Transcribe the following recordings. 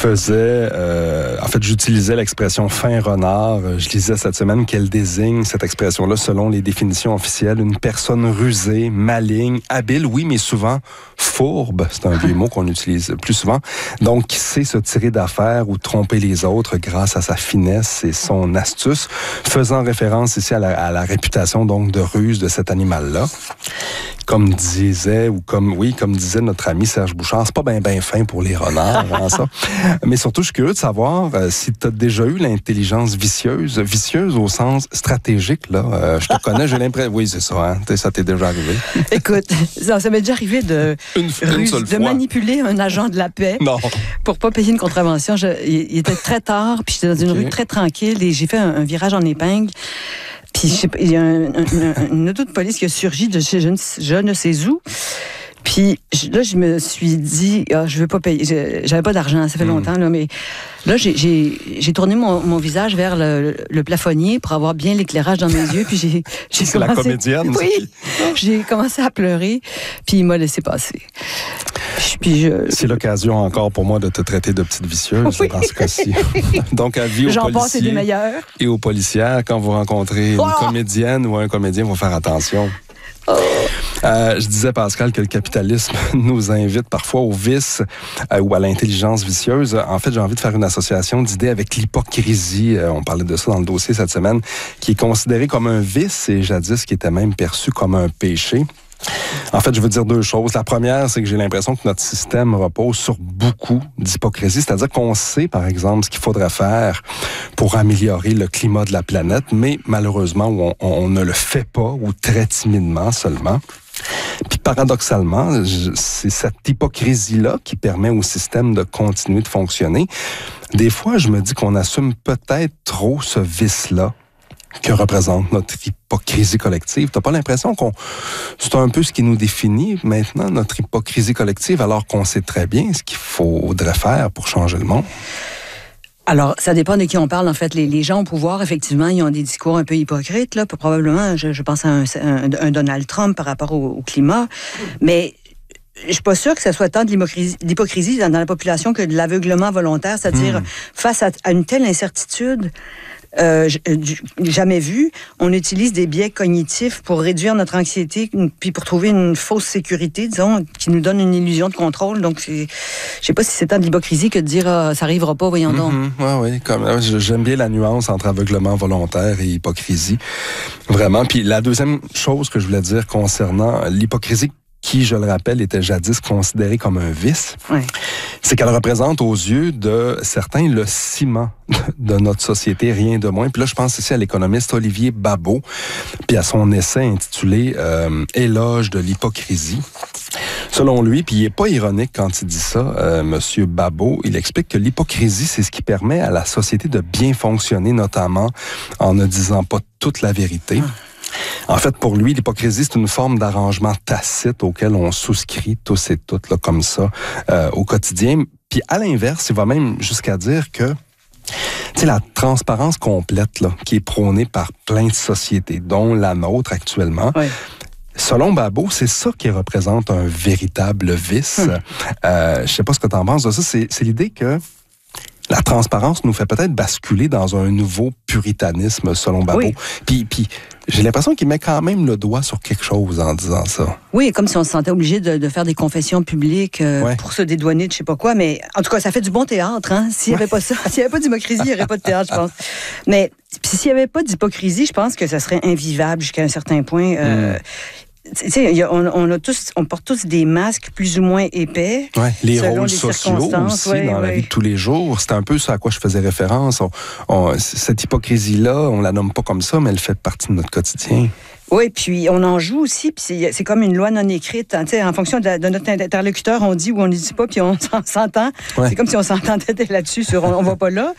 j'utilisais l'expression fin renard. Je lisais cette semaine qu'elle désigne cette expression-là selon les définitions officielles. Une personne rusée, maligne, habile, oui, mais souvent fourbe. C'est un vieux mot qu'on utilise plus souvent. Donc, qui sait se tirer d'affaire ou tromper les autres grâce à sa finesse et son astuce, faisant référence ici à la réputation donc de ruse de cet animal-là. Comme disait notre ami Serge Bouchard, c'est pas bien fin pour les renards, hein, ça. Mais surtout, je suis curieux de savoir si tu as déjà eu l'intelligence vicieuse au sens stratégique, là. Je te connais, j'ai l'impression... Oui, c'est ça, hein. Ça t'est déjà arrivé. Écoute, ça m'est déjà arrivé de manipuler un agent de la paix pour pas payer une contravention. Il était très tard, puis j'étais dans une rue très tranquille et j'ai fait un virage en épingle. Puis il y a une auto de police qui a surgi de chez je ne sais où. Puis là, je me suis dit, je veux pas payer. J'avais pas d'argent, ça fait longtemps, là, mais là, j'ai tourné mon visage vers le plafonnier pour avoir bien l'éclairage dans mes yeux. Puis j'ai C'est la comédienne. Oui, j'ai commencé à pleurer, puis il m'a laissé passer. C'est l'occasion encore pour moi de te traiter de petite vicieuse dans ce cas-ci. Donc, avis aux policiers et aux policières, quand vous rencontrez une comédienne ou un comédien, il faut faire attention. Je disais, Pascal, que le capitalisme nous invite parfois au vice ou à l'intelligence vicieuse. En fait, j'ai envie de faire une association d'idées avec l'hypocrisie. On parlait de ça dans le dossier cette semaine, qui est considéré comme un vice et jadis qui était même perçu comme un péché. En fait, je veux dire deux choses. La première, c'est que j'ai l'impression que notre système repose sur beaucoup d'hypocrisie. C'est-à-dire qu'on sait, par exemple, ce qu'il faudrait faire pour améliorer le climat de la planète, mais malheureusement, on ne le fait pas ou très timidement seulement. Puis paradoxalement, c'est cette hypocrisie-là qui permet au système de continuer de fonctionner. Des fois, je me dis qu'on assume peut-être trop ce vice-là que représente notre hypocrisie collective. T'as pas l'impression c'est un peu ce qui nous définit maintenant, notre hypocrisie collective, alors qu'on sait très bien ce qu'il faudrait faire pour changer le monde? Alors, ça dépend de qui on parle. En fait, les gens au pouvoir, effectivement, ils ont des discours un peu hypocrites, là. Probablement, je pense à un Donald Trump par rapport au climat. Mais je suis pas sûre que ce soit tant de l'hypocrisie dans la population que de l'aveuglement volontaire. C'est-à-dire, face à une telle incertitude, jamais vu, on utilise des biais cognitifs pour réduire notre anxiété puis pour trouver une fausse sécurité, disons, qui nous donne une illusion de contrôle. Donc, je sais pas si c'est tant de l'hypocrisie que de dire ça arrivera pas, voyons donc. Oui, j'aime bien la nuance entre aveuglement volontaire et hypocrisie. Vraiment. Puis la deuxième chose que je voulais dire concernant l'hypocrisie, qui, je le rappelle, était jadis considérée comme un vice, c'est qu'elle représente aux yeux de certains le ciment de notre société, rien de moins. Puis là, je pense ici à l'économiste Olivier Babot, puis à son essai intitulé « Éloge de l'hypocrisie ». Selon lui, puis il n'est pas ironique quand il dit ça, Monsieur Babot, il explique que l'hypocrisie, c'est ce qui permet à la société de bien fonctionner, notamment en ne disant pas toute la vérité. En fait, pour lui, l'hypocrisie, c'est une forme d'arrangement tacite auquel on souscrit tous et toutes, là, comme ça, au quotidien. Puis à l'inverse, il va même jusqu'à dire que la transparence complète là, qui est prônée par plein de sociétés, dont la nôtre actuellement, selon Babot, c'est ça qui représente un véritable vice. Je sais pas ce que tu en penses de ça. C'est l'idée que la transparence nous fait peut-être basculer dans un nouveau puritanisme, selon Babot. Puis j'ai l'impression qu'il met quand même le doigt sur quelque chose en disant ça. Oui, comme si on se sentait obligé de faire des confessions publiques pour se dédouaner de je sais pas quoi. Mais en tout cas, ça fait du bon théâtre. Hein? S'il n'y avait pas ça, s'il n'y avait pas d'hypocrisie, il n'y aurait pas de théâtre, je pense. Mais s'il n'y avait pas d'hypocrisie, je pense que ça serait invivable jusqu'à un certain point. Tu sais, on porte tous des masques plus ou moins épais. Les rôles sociaux aussi dans la vie de tous les jours. C'est un peu ça à quoi je faisais référence. Cette hypocrisie-là, on la nomme pas comme ça, mais elle fait partie de notre quotidien. Oui, puis on en joue aussi, puis c'est comme une loi non écrite. Hein, en fonction de notre interlocuteur, on dit ou on ne dit pas, puis on s'entend. C'est comme si on s'entendait là-dessus sur on va pas là.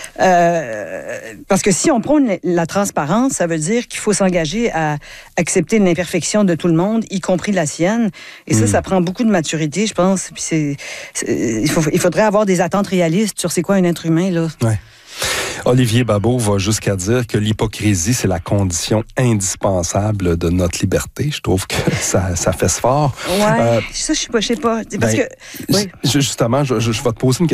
Parce que si on prône la transparence, ça veut dire qu'il faut s'engager à accepter l'imperfection de tout le monde, y compris la sienne. Et ça prend beaucoup de maturité, je pense. Puis il faudrait avoir des attentes réalistes sur c'est quoi un être humain, là. Olivier Babot va jusqu'à dire que l'hypocrisie, c'est la condition indispensable de notre liberté. Je trouve que ça fesse fort. Ça, je sais pas. Parce que, justement, je vais te poser une question.